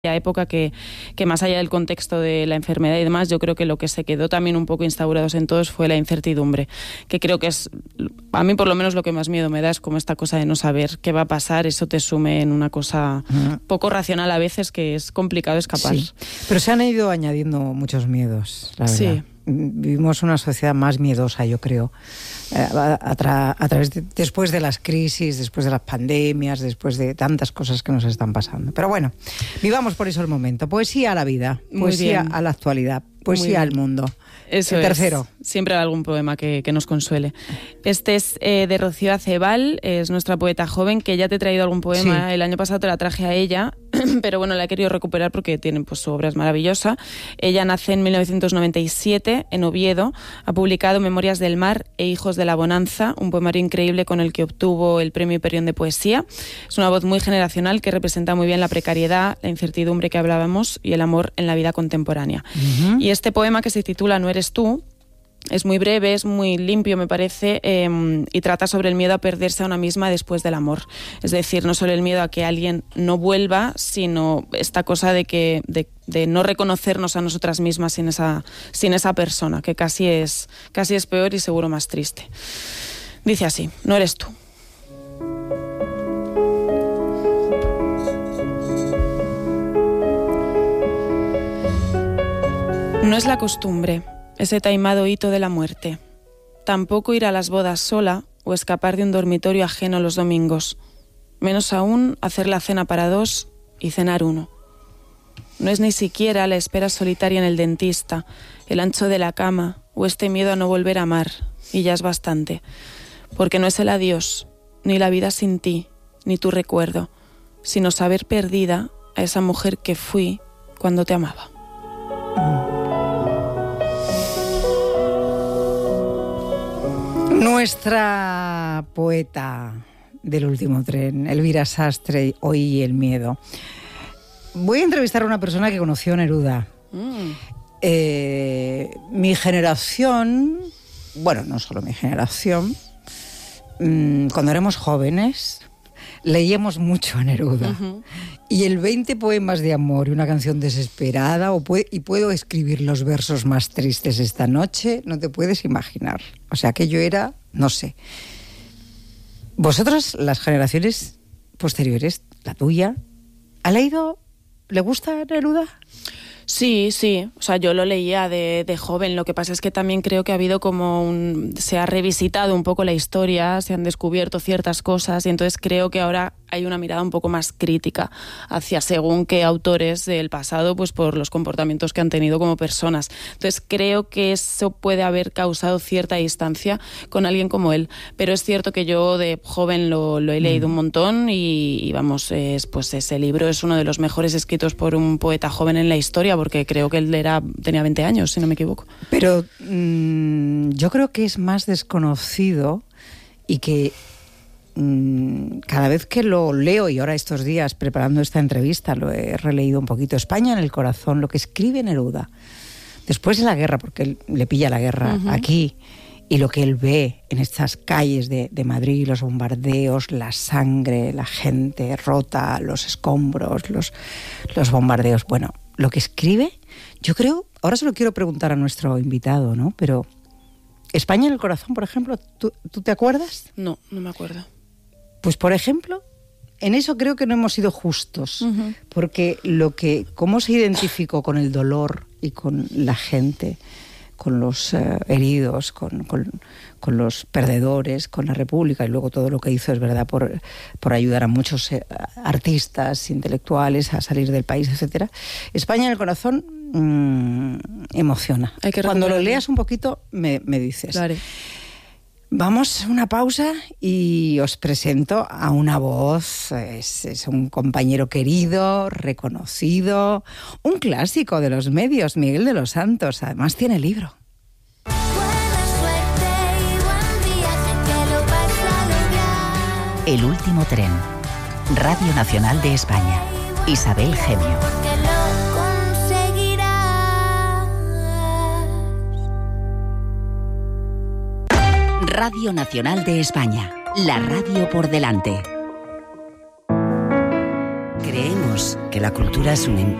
época que más allá del contexto de la enfermedad y demás, yo creo que lo que se quedó también un poco instaurados en todos fue la incertidumbre, que creo que es, a mí por lo menos lo que más miedo me da es como esta cosa de no saber qué va a pasar, eso te sume en una cosa poco racional a veces que es complicado escapar. Sí, pero se han ido añadiendo muchos miedos, la verdad. Sí. Vivimos una sociedad más miedosa, yo creo, después de las crisis, después de las pandemias, después de tantas cosas que nos están pasando. Pero bueno, vivamos por eso el momento. Poesía a la vida, poesía a la actualidad, poesía al mundo. Eso el tercero. Siempre hay algún poema que nos consuele. Este es de Rocío Acebal, es nuestra poeta joven, que ya te he traído algún poema. Sí. El año pasado te la traje a ella, pero bueno, la he querido recuperar porque tiene, pues, su obra es maravillosa. Ella nace en 1997 en Oviedo, ha publicado Memorias del mar e Hijos de la bonanza, un poemario increíble con el que obtuvo el Premio Hiperión de Poesía. Es una voz muy generacional que representa muy bien la precariedad, la incertidumbre que hablábamos y el amor en la vida contemporánea. Y este poema, que se titula No eres tú, es muy breve, es muy limpio, me parece, y trata sobre el miedo a perderse a una misma después del amor. Es decir, no solo el miedo a que alguien no vuelva, sino esta cosa de no reconocernos a nosotras mismas sin esa persona, que casi es peor y seguro más triste. Dice así: no eres tú. No es la costumbre, ese taimado hito de la muerte. Tampoco ir a las bodas sola o escapar de un dormitorio ajeno los domingos. Menos aún hacer la cena para dos y cenar uno. No es ni siquiera la espera solitaria en el dentista, el ancho de la cama o este miedo a no volver a amar, y ya es bastante. Porque no es el adiós, ni la vida sin ti, ni tu recuerdo, sino saber perdida a esa mujer que fui cuando te amaba. Nuestra poeta del último tren, Elvira Sastre, Hoy el miedo. Voy a entrevistar a una persona que conoció a Neruda. Mi generación, bueno, no solo mi generación, cuando éramos jóvenes, leíamos mucho a Neruda. Y el 20 poemas de amor y una canción desesperada, y puedo escribir los versos más tristes esta noche, no te puedes imaginar. O sea, que yo era, no sé. Vosotras, las generaciones posteriores, la tuya, ¿ha leído? ¿Le gusta Neruda? Sí. O sea, yo lo leía de joven. Lo que pasa es que también creo que ha habido se ha revisitado un poco la historia, se han descubierto ciertas cosas y entonces creo que ahora hay una mirada un poco más crítica hacia según qué autores del pasado, pues por los comportamientos que han tenido como personas. Entonces creo que eso puede haber causado cierta distancia con alguien como él. Pero es cierto que yo de joven lo he leído un montón y vamos, pues ese libro es uno de los mejores escritos por un poeta joven en la historia, porque creo que él tenía 20 años, si no me equivoco. Pero yo creo que es más desconocido y que cada vez que lo leo, y ahora estos días preparando esta entrevista lo he releído un poquito, España en el corazón, lo que escribe Neruda después de la guerra, porque él le pilla la guerra aquí, y lo que él ve en estas calles de Madrid, los bombardeos, la sangre, la gente rota, los escombros, los bombardeos. Bueno, lo que escribe, yo creo, ahora se lo quiero preguntar a nuestro invitado, ¿no? Pero España en el corazón, por ejemplo, ¿tú te acuerdas? No me acuerdo. Pues, por ejemplo, en eso creo que no hemos sido justos, porque cómo se identificó con el dolor y con la gente, con los heridos, con los perdedores, con la República, y luego todo lo que hizo, es verdad, por ayudar a muchos artistas, intelectuales a salir del país, etcétera. España en el corazón emociona. Cuando lo leas un poquito me dices. Claro. Vamos a una pausa y os presento a una voz, es un compañero querido, reconocido, un clásico de los medios, Miguel de los Santos. Además tiene libro. El último tren. Radio Nacional de España. Isabel Gemio. Radio Nacional de España. La radio por delante. Creemos Sabemos que la cultura es un